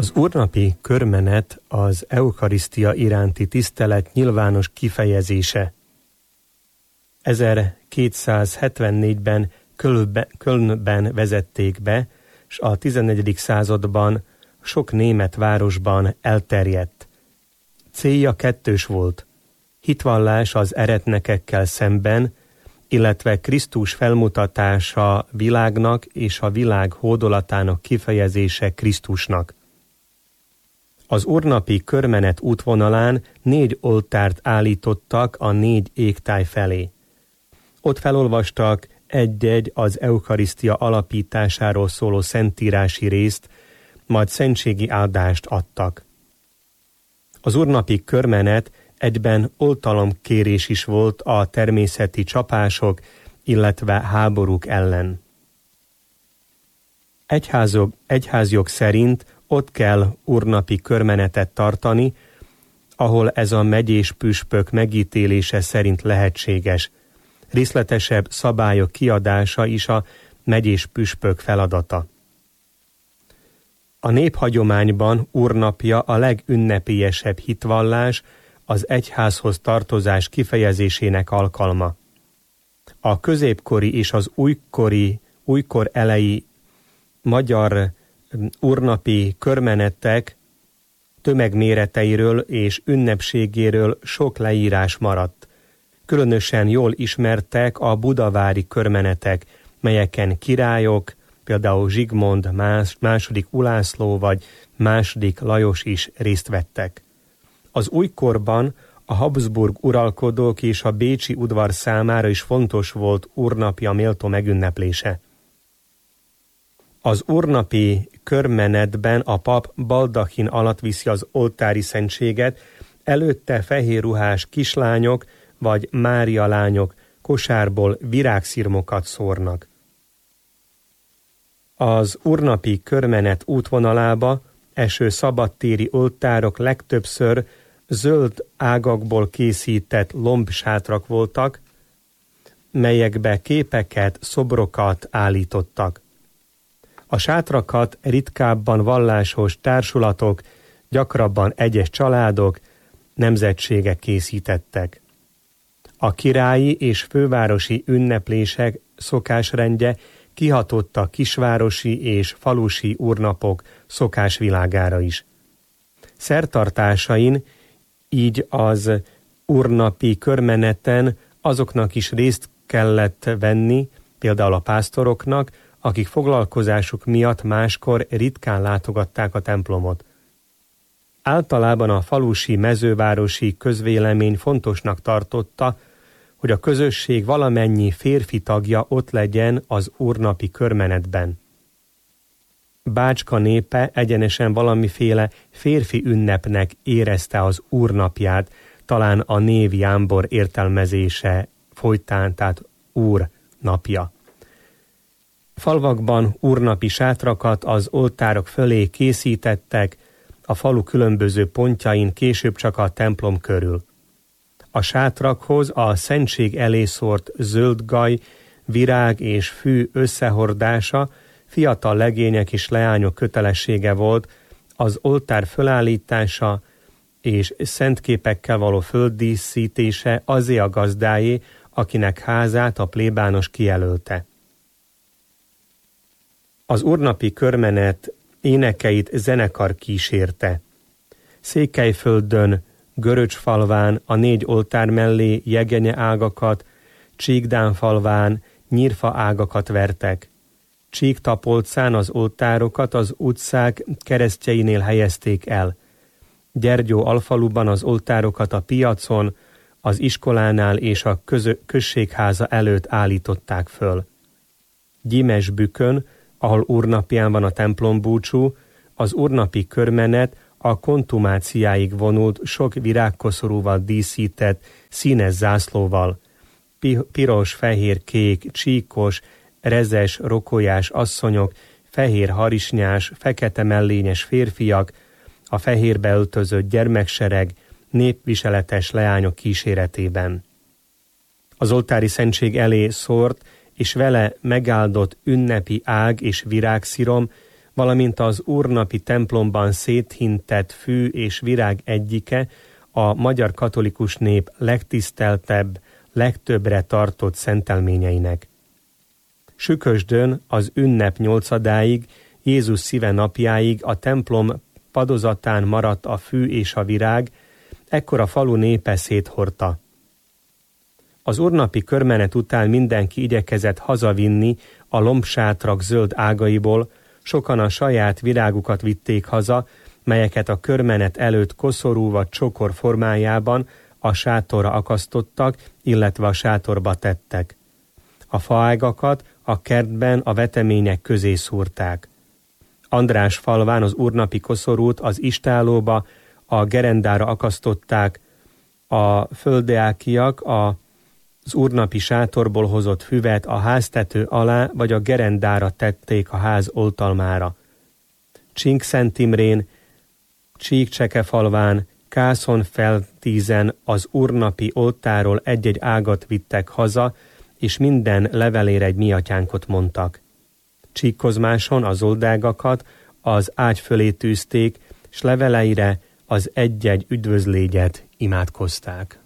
Az úrnapi körmenet az eukarisztia iránti tisztelet nyilvános kifejezése. 1274-ben Kölnben vezették be, s a 14. században sok német városban elterjedt. Célja kettős volt: hitvallás az eretnekekkel szemben, illetve Krisztus felmutatása világnak és a világ hódolatának kifejezése Krisztusnak. Az úrnapi körmenet útvonalán 4 oltárt állítottak a 4 égtáj felé. Ott felolvastak egy-egy az eukarisztia alapításáról szóló szentírási részt, majd szentségi áldást adtak. Az úrnapi körmenet egyben oltalomkérés is volt a természeti csapások, illetve háborúk ellen. Egyházjog szerint ott kell úrnapi körmenetet tartani, ahol ez a megyés püspök megítélése szerint lehetséges. Részletesebb szabályok kiadása is a megyés püspök feladata. A néphagyományban úrnapja a legünnepélyesebb hitvallás, az egyházhoz tartozás kifejezésének alkalma. A középkori és az újkor elejé magyar úrnapi körmenetek tömegméreteiről és ünnepségéről sok leírás maradt. Különösen jól ismertek a budavári körmenetek, melyeken királyok, például Zsigmond második Ulászló vagy második Lajos is részt vettek. Az újkorban a Habsburg uralkodók és a bécsi udvar számára is fontos volt úrnapja méltó megünneplése. Az úrnapi körmenetben a pap baldachin alatt viszi az oltári szentséget, előtte fehérruhás kislányok vagy Mária lányok kosárból virágszirmokat szórnak. Az úrnapi körmenet útvonalába eső szabadtéri oltárok legtöbbször zöld ágakból készített lombsátrak voltak, melyekbe képeket, szobrokat állítottak. A sátrakat ritkábban vallásos társulatok, gyakrabban egyes családok, nemzetségek készítettek. A királyi és fővárosi ünneplések szokásrendje kihatott a kisvárosi és falusi úrnapok szokásvilágára is. Szertartásain, így az úrnapi körmeneten azoknak is részt kellett venni, például a pásztoroknak, akik foglalkozásuk miatt máskor ritkán látogatták a templomot. Általában a falusi, mezővárosi közvélemény fontosnak tartotta, hogy a közösség valamennyi férfi tagja ott legyen az úrnapi körmenetben. Bácska népe egyenesen valamiféle férfi ünnepnek érezte az úrnapját, talán a név jámbor értelmezése folytán, tehát úr napja. Falvakban úrnapi sátrakat az oltárok fölé készítettek, a falu különböző pontjain, később csak a templom körül. A sátrakhoz a szentség elé szórt zöld gaj, virág és fű összehordása fiatal legények és leányok kötelessége volt, az oltár fölállítása és szentképekkel való földdíszítése azé a gazdáé, akinek házát a plébános kijelölte. Az úrnapi körmenet énekeit zenekar kísérte. Székelyföldön, Göröcsfalván a 4 oltár mellé jegenye ágakat, Csíkdánfalván nyírfa ágakat vertek. Csíktapolcán az oltárokat az utcák keresztjeinél helyezték el. Gyergyó alfaluban az oltárokat a piacon, az iskolánál és a községháza előtt állították föl. Gyimesbükön, ahol úrnapján van a templombúcsú, az úrnapi körmenet a kontumáciáig vonult sok virágkoszorúval díszített színes zászlóval. Piros, fehér, kék, csíkos, rezes, rokolyás asszonyok, fehér harisnyás, fekete mellényes férfiak, a fehérbe öltözött gyermeksereg, népviseletes leányok kíséretében. Az oltári szentség elé szórt és vele megáldott ünnepi ág és virágszirom valamint az úrnapi templomban széthintett fű és virág egyike a magyar katolikus nép legtiszteltebb, legtöbbre tartott szentelményeinek. Sükösdön az ünnep 8-áig, Jézus szíve napjáig a templom padozatán maradt a fű és a virág, ekkor a falu népe széthordta. Az úrnapi körmenet után mindenki igyekezett hazavinni a lombsátrak zöld ágaiból, sokan a saját virágukat vitték haza, melyeket a körmenet előtt koszorú vagy csokor formájában a sátorra akasztottak, illetve a sátorba tettek. A faágakat a kertben a vetemények közé szúrták. Andrásfalván az úrnapi koszorút az istállóba, a gerendára akasztották, a földeákiak az úrnapi sátorból hozott füvet a háztető alá vagy a gerendára tették a ház oltalmára. Csinkszent Imrén, Csíkcsekefalván, Kászonfeltízen az úrnapi oltáról egy-egy ágat vittek haza, és minden levelére egy miatyánkot mondtak. Csíkkozmáson az oldágakat az ágy fölé tűzték, s leveleire az egy-egy üdvözlégyet imádkozták.